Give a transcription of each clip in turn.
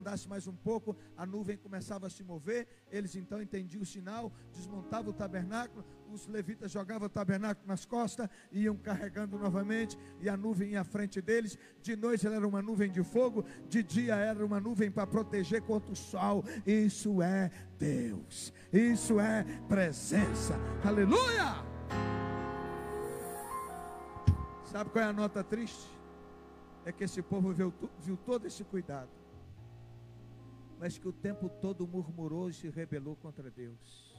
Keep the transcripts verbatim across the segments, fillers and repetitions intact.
andasse mais um pouco, a nuvem começava a se mover. Eles então entendiam o sinal, desmontavam o tabernáculo, os levitas jogavam o tabernáculo nas costas, iam carregando novamente, e a nuvem ia à frente deles. De noite ela era uma nuvem de fogo, de dia era uma nuvem para proteger contra o sol. Isso é Deus, isso é presença, aleluia! Sabe qual é a nota triste? É que esse povo viu, viu todo esse cuidado, mas que o tempo todo murmurou e se rebelou contra Deus.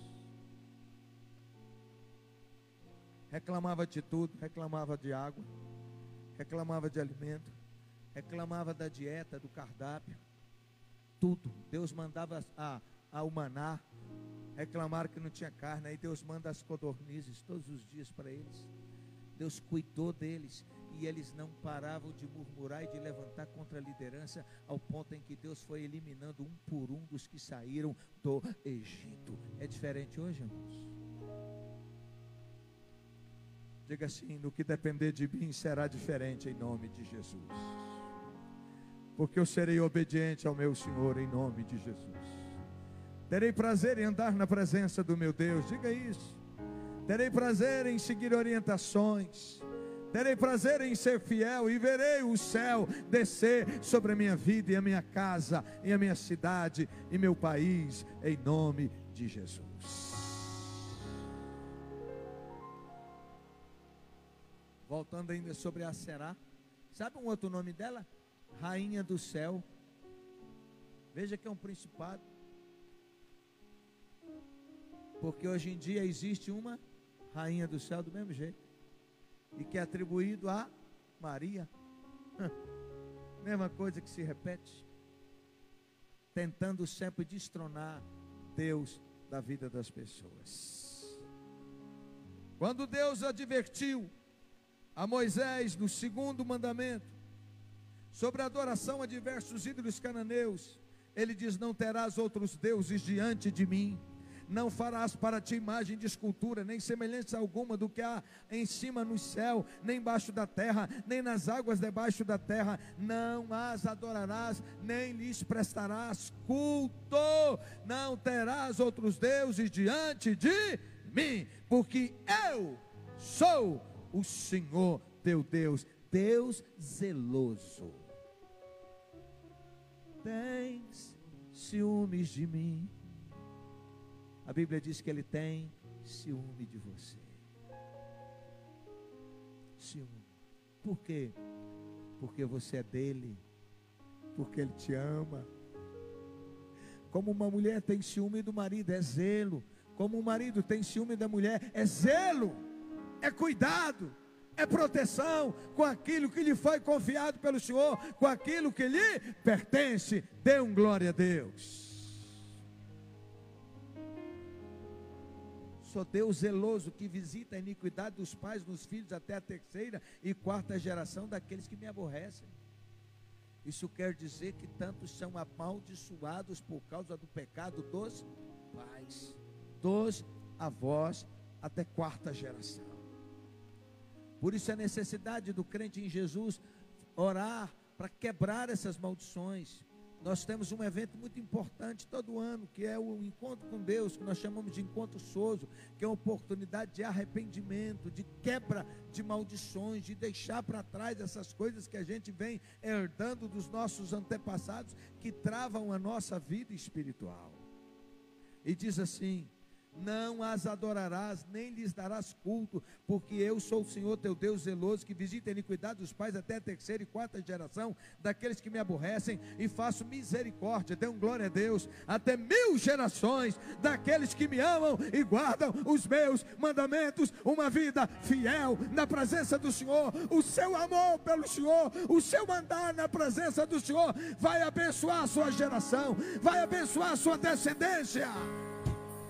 Reclamava de tudo, reclamava de água, reclamava de alimento, reclamava da dieta, do cardápio, tudo. Deus mandava a, a, o maná, reclamaram que não tinha carne, aí Deus manda as codornizes todos os dias para eles. Deus cuidou deles, e eles não paravam de murmurar e de levantar contra a liderança, ao ponto em que Deus foi eliminando um por um dos que saíram do Egito. É diferente hoje, irmãos? Diga assim: no que depender de mim será diferente, em nome de Jesus, porque eu serei obediente ao meu Senhor, em nome de Jesus. Terei prazer em andar na presença do meu Deus, diga isso. Terei prazer em seguir orientações, terei prazer em ser fiel, e verei o céu descer sobre a minha vida e a minha casa, e a minha cidade e meu país, em nome de Jesus. Voltando ainda sobre a Será, sabe um outro nome dela? Rainha do céu. Veja que é um principado, porque hoje em dia existe uma rainha do céu do mesmo jeito, e que é atribuído a Maria. Mesma coisa que se repete, tentando sempre destronar Deus da vida das pessoas. Quando Deus advertiu a Moisés no segundo mandamento sobre a adoração a diversos ídolos cananeus, ele diz: não terás outros deuses diante de mim. Não farás para ti imagem de escultura, nem semelhança alguma do que há em cima no céu, nem embaixo da terra, nem nas águas debaixo da terra. Não as adorarás, nem lhes prestarás culto. Não terás outros deuses diante de mim, porque eu sou o Senhor teu Deus, Deus zeloso. Tens ciúmes de mim. A Bíblia diz que Ele tem ciúme de você. Ciúme. Por quê? Porque você é dele, porque Ele te ama. Como uma mulher tem ciúme do marido, é zelo. Como um marido tem ciúme da mulher, é zelo, é cuidado, é proteção com aquilo que lhe foi confiado pelo Senhor, com aquilo que lhe pertence. Dê um glória a Deus. Sou Deus zeloso, que visita a iniquidade dos pais nos filhos até a terceira e quarta geração daqueles que me aborrecem. Isso quer dizer que tantos são amaldiçoados por causa do pecado dos pais, dos avós, até quarta geração. Por isso a necessidade do crente em Jesus orar para quebrar essas maldições. Nós temos um evento muito importante todo ano, que é o encontro com Deus, que nós chamamos de encontro sozo, que é uma oportunidade de arrependimento, de quebra de maldições, de deixar para trás essas coisas que a gente vem herdando dos nossos antepassados, que travam a nossa vida espiritual. E diz assim: não as adorarás, nem lhes darás culto, porque eu sou o Senhor teu Deus zeloso, que visita a iniquidade dos pais até a terceira e quarta geração daqueles que me aborrecem, e faço misericórdia, dê um glória a Deus, até mil gerações daqueles que me amam e guardam os meus mandamentos. Uma vida fiel na presença do Senhor, o seu amor pelo Senhor, o seu andar na presença do Senhor vai abençoar a sua geração, vai abençoar a sua descendência.